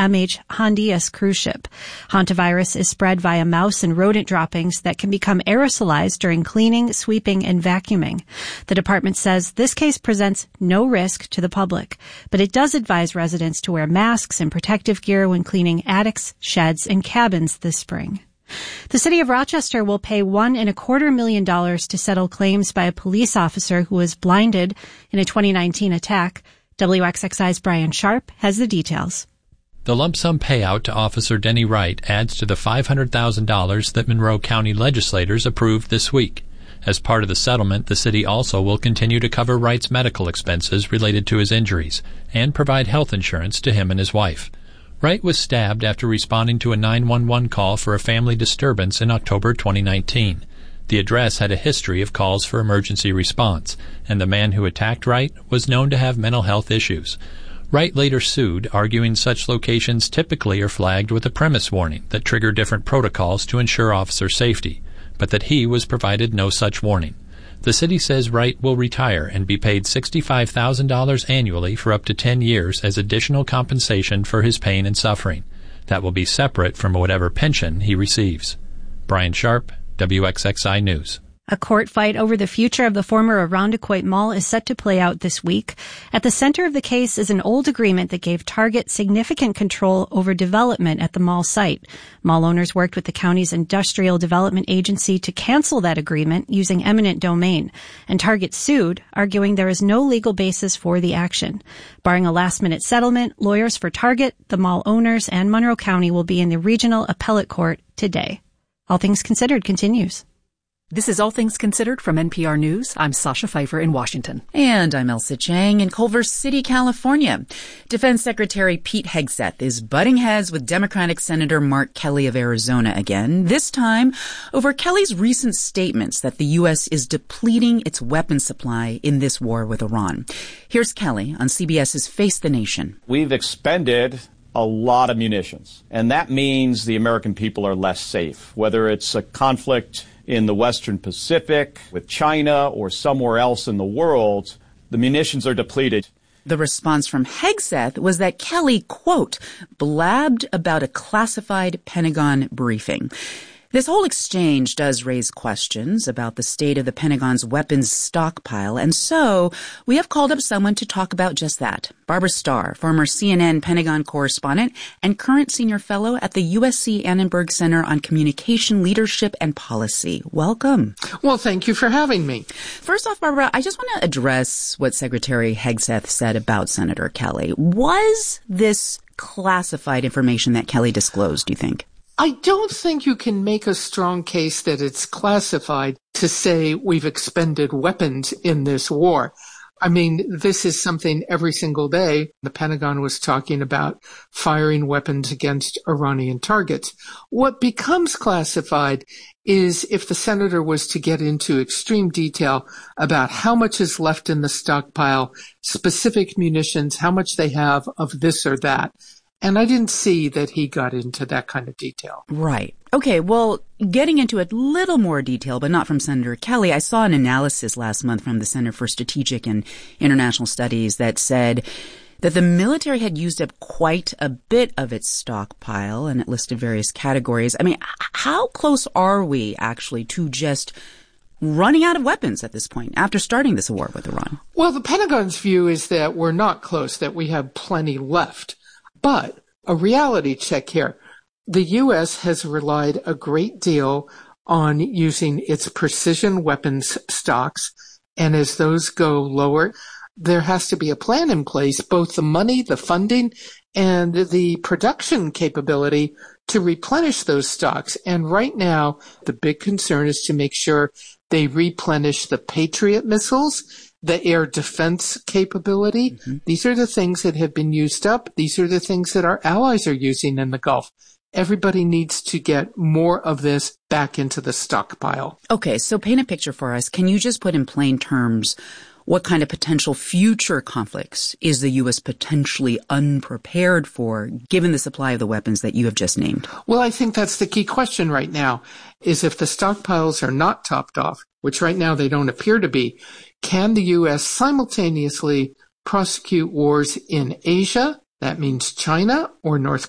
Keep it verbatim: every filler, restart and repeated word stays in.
M H Hondias cruise ship. Hantavirus is spread via mouse and rodent droppings that can become aerosolized during cleaning, sweeping, and vacuuming. The department says this case presents no risk to the public, but it does advise residents to wear masks and protective gear when cleaning attics, sheds, and cabins this spring. The city of Rochester will pay one and a quarter million dollars to settle claims by a police officer who was blinded in a twenty nineteen attack. W X X I's Brian Sharp has the details. The lump sum payout to Officer Denny Wright adds to the five hundred thousand dollars that Monroe County legislators approved this week. As part of the settlement, the city also will continue to cover Wright's medical expenses related to his injuries and provide health insurance to him and his wife. Wright was stabbed after responding to a nine one one call for a family disturbance in October twenty nineteen. The address had a history of calls for emergency response, and the man who attacked Wright was known to have mental health issues. Wright later sued, arguing such locations typically are flagged with a premise warning that trigger different protocols to ensure officer safety, but that he was provided no such warning. The city says Wright will retire and be paid sixty-five thousand dollars annually for up to ten years as additional compensation for his pain and suffering. That will be separate from whatever pension he receives. Brian Sharp, W X X I News. A court fight over the future of the former Irondequoit Mall is set to play out this week. At the center of the case is an old agreement that gave Target significant control over development at the mall site. Mall owners worked with the county's Industrial Development Agency to cancel that agreement using eminent domain, and Target sued, arguing there is no legal basis for the action. Barring a last-minute settlement, lawyers for Target, the mall owners, and Monroe County will be in the Regional Appellate Court today. All Things Considered continues. This is All Things Considered from N P R News. I'm Sasha Pfeiffer in Washington. And I'm Elsa Chang in Culver City, California. Defense Secretary Pete Hegseth is butting heads with Democratic Senator Mark Kelly of Arizona again, this time over Kelly's recent statements that the U S is depleting its weapons supply in this war with Iran. Here's Kelly on CBS's Face the Nation. We've expended a lot of munitions, and that means the American people are less safe, whether it's a conflict in the Western Pacific with China or somewhere else in the world. The munitions are depleted. The response from Hegseth was that Kelly, quote, blabbed about a classified Pentagon briefing. This whole exchange does raise questions about the state of the Pentagon's weapons stockpile, and so we have called up someone to talk about just that. Barbara Starr, former C N N Pentagon correspondent and current senior fellow at the U S C Annenberg Center on Communication Leadership and Policy. Welcome. Well, thank you for having me. First off, Barbara, I just want to address what Secretary Hegseth said about Senator Kelly. Was this classified information that Kelly disclosed, do you think? I don't think you can make a strong case that it's classified to say we've expended weapons in this war. I mean, this is something every single day the Pentagon was talking about firing weapons against Iranian targets. What becomes classified is if the senator was to get into extreme detail about how much is left in the stockpile, specific munitions, how much they have of this or that. And I didn't see that he got into that kind of detail. Right. Okay, well, getting into a little more detail, but not from Senator Kelly, I saw an analysis last month from the Center for Strategic and International Studies that said that the military had used up quite a bit of its stockpile, and it listed various categories. I mean, how close are we actually to just running out of weapons at this point after starting this war with Iran? Well, the Pentagon's view is that we're not close, that we have plenty left. But a reality check here. The U S has relied a great deal on using its precision weapons stocks. And as those go lower, there has to be a plan in place, both the money, the funding, and the production capability to replenish those stocks. And right now, the big concern is to make sure they replenish the Patriot missiles, the air defense capability. Mm-hmm. These are the things that have been used up. These are the things that our allies are using in the Gulf. Everybody needs to get more of this back into the stockpile. Okay, so paint a picture for us. Can you just put in plain terms what kind of potential future conflicts is the U S potentially unprepared for, given the supply of the weapons that you have just named? Well, I think that's the key question right now, is if the stockpiles are not topped off, which right now they don't appear to be, can the U S simultaneously prosecute wars in Asia, that means China or North